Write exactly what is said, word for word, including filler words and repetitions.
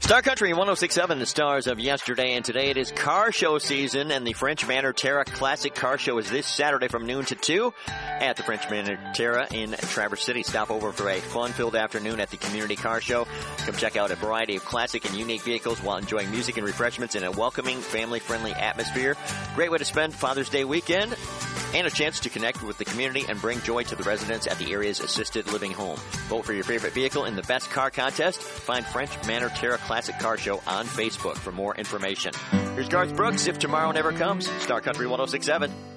Star Country one oh six point seven, the stars of yesterday and today. It is car show season, and the French Manor Terra Classic Car Show is this Saturday from noon to two at the French Manor Terra in Traverse City. Stop over for a fun-filled afternoon at the Community Car Show. Come check out a variety of classic and unique vehicles while enjoying music and refreshments in a welcoming, family-friendly atmosphere. Great way to spend Father's Day weekend, and a chance to connect with the community and bring joy to the residents at the area's assisted living home. Vote for your favorite vehicle in the Best Car Contest. Find French Manor Terra Classic Car Show on Facebook for more information. Here's Garth Brooks, If Tomorrow Never Comes. Star Country one oh six point seven.